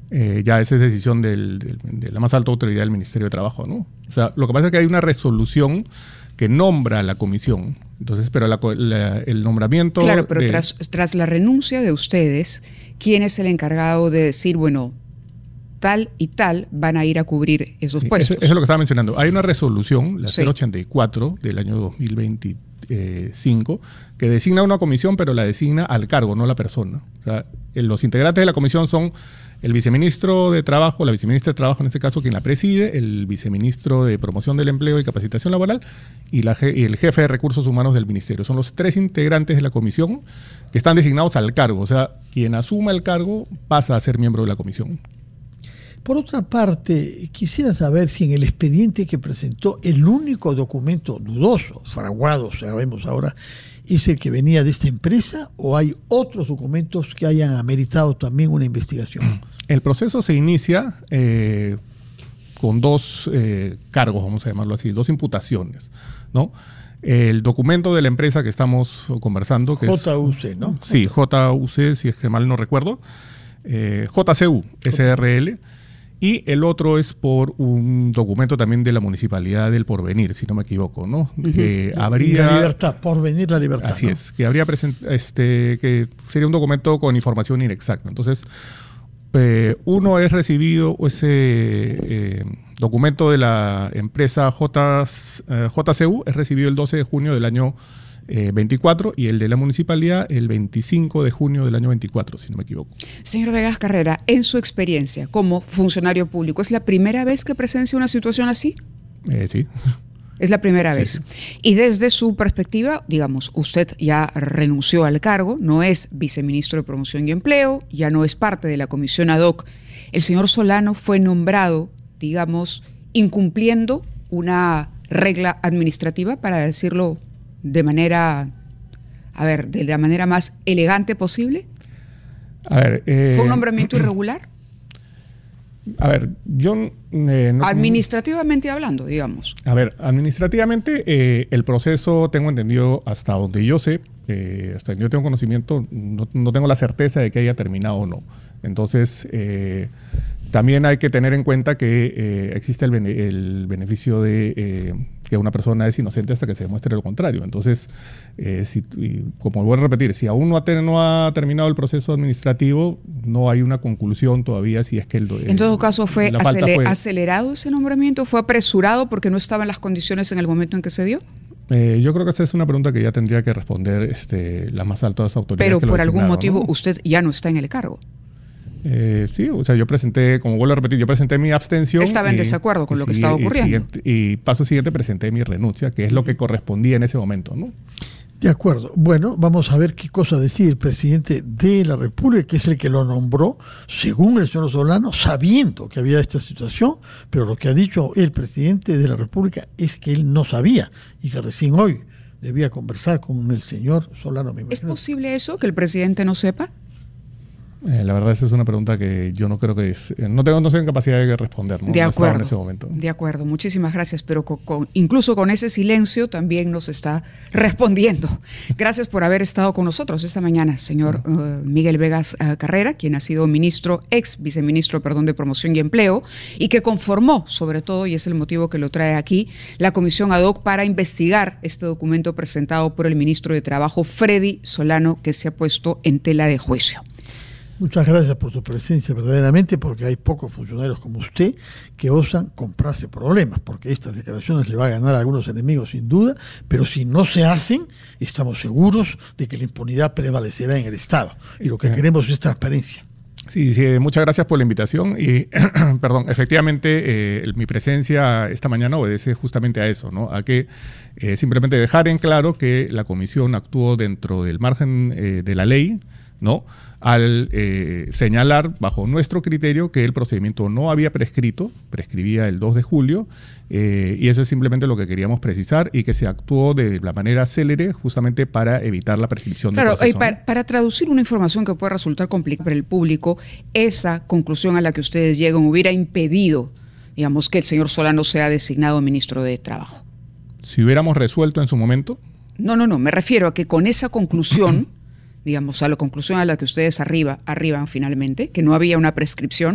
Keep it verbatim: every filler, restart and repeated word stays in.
eh, ya esa es decisión del, del, de la más alta autoridad del Ministerio de Trabajo, ¿no? O sea, lo que pasa es que hay una resolución que nombra a la comisión, entonces, pero la, la, el nombramiento... Claro, pero de, tras, tras la renuncia de ustedes, ¿quién es el encargado de decir, bueno, tal y tal van a ir a cubrir esos sí, puestos? Eso, eso es lo que estaba mencionando. Hay una resolución, la sí. cero ochenta y cuatro del año dos mil veinticinco, que designa una comisión, pero la designa al cargo, no a la persona. O sea, los integrantes de la comisión son el viceministro de Trabajo, la viceministra de Trabajo en este caso, quien la preside, el viceministro de Promoción del Empleo y Capacitación Laboral y, la, y el jefe de Recursos Humanos del Ministerio. Son los tres integrantes de la comisión que están designados al cargo. O sea, quien asuma el cargo pasa a ser miembro de la comisión. Por otra parte, quisiera saber si en el expediente que presentó el único documento dudoso, fraguado, sabemos ahora, es el que venía de esta empresa o hay otros documentos que hayan ameritado también una investigación. El proceso se inicia eh, con dos eh, cargos, vamos a llamarlo así, dos imputaciones, ¿no? El documento de la empresa que estamos conversando, que J U C, es, ¿no? Sí, J U C, si es que mal no recuerdo, eh, J C U, S R L. Y el otro es por un documento también de la Municipalidad del Porvenir, si no me equivoco, ¿no? Uh-huh. Que habría... La libertad, Porvenir, la libertad. Así ¿no? es, que habría present, este, que sería un documento con información inexacta. Entonces, eh, uno es recibido ese eh, documento de la empresa J, eh, J C U, es recibido el doce de junio del año Eh, veinticuatro y el de la municipalidad el veinticinco de junio del año veinticuatro, si no me equivoco. Señor Vegas Carrera, en su experiencia como funcionario público, ¿es la primera vez que presencia una situación así? Eh, sí. Es la primera sí, vez. Sí. Y desde su perspectiva, digamos, usted ya renunció al cargo, no es viceministro de Promoción y Empleo, ya no es parte de la comisión ad hoc. El señor Solano fue nombrado, digamos, incumpliendo una regla administrativa, para decirlo de manera, a ver, de la manera más elegante posible. A ver, eh, ¿fue un nombramiento irregular? A ver, yo... Eh, no, administrativamente hablando, digamos. A ver, administrativamente eh, el proceso, tengo entendido, hasta donde yo sé, eh, hasta donde yo tengo conocimiento, no, no tengo la certeza de que haya terminado o no. Entonces, eh, también hay que tener en cuenta que eh, existe el, bene, el beneficio de eh, que una persona es inocente hasta que se demuestre lo contrario. Entonces, eh, si, y como vuelvo a repetir, si aún no ha, ter, no ha terminado el proceso administrativo, no hay una conclusión todavía si es que el... el en todo caso, ¿fue, acele fue acelerado ese nombramiento? ¿Fue apresurado porque no estaban las condiciones en el momento en que se dio? Eh, yo creo que esa es una pregunta que ya tendría que responder este, las más altas autoridades. Pero que por lo algún motivo, ¿no? usted ya no está en el cargo. Eh, sí, o sea, yo presenté, como vuelvo a repetir, yo presenté mi abstención. Estaba en y, desacuerdo con lo que estaba ocurriendo. Y, siguiente, y paso siguiente presenté mi renuncia, que es lo que correspondía en ese momento, ¿no? De acuerdo. Bueno, vamos a ver qué cosa decide el presidente de la República, que es el que lo nombró, según el señor Solano, sabiendo que había esta situación, pero lo que ha dicho el presidente de la República es que él no sabía y que recién hoy debía conversar con el señor Solano. Me ¿Es posible eso, que el presidente no sepa? Eh, la verdad, esa es una pregunta que yo no creo que es, eh, no tengo no tengo capacidad de responder, ¿no? De no acuerdo. En ese momento. De acuerdo, muchísimas gracias, pero con, con, incluso con ese silencio también nos está respondiendo. Gracias por haber estado con nosotros esta mañana, señor uh, Miguel Vegas uh, Carrera, quien ha sido ministro, ex viceministro, perdón, de Promoción y Empleo, y que conformó, sobre todo, y es el motivo que lo trae aquí, la comisión ad hoc para investigar este documento presentado por el ministro de Trabajo, Freddy Solano, que se ha puesto en tela de juicio. Muchas gracias por su presencia, verdaderamente, porque hay pocos funcionarios como usted que osan comprarse problemas, porque estas declaraciones le va a ganar a algunos enemigos sin duda, pero si no se hacen, estamos seguros de que la impunidad prevalecerá en el Estado. Y lo que queremos es transparencia. Sí, sí, muchas gracias por la invitación y, perdón, efectivamente eh, mi presencia esta mañana obedece justamente a eso, ¿no? A que eh, simplemente dejar en claro que la comisión actuó dentro del margen eh, de la ley, ¿no? Al eh, señalar bajo nuestro criterio que el procedimiento no había prescrito, prescribía el dos de julio, eh, y eso es simplemente lo que queríamos precisar y que se actuó de la manera célere justamente para evitar la prescripción claro, del proceso. Claro, para, para traducir una información que puede resultar complicada para el público, esa conclusión a la que ustedes llegan hubiera impedido, digamos, que el señor Solano sea designado ministro de Trabajo. Si hubiéramos resuelto en su momento... No, no, no, me refiero a que con esa conclusión... digamos, a la conclusión a la que ustedes arriba, arriban finalmente, que no había una prescripción,